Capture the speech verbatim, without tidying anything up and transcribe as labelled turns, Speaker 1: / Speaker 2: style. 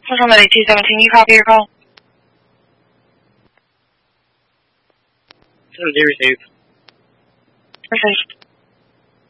Speaker 1: Central Med two seventeen, you copy your call?
Speaker 2: seventy received.
Speaker 1: Received.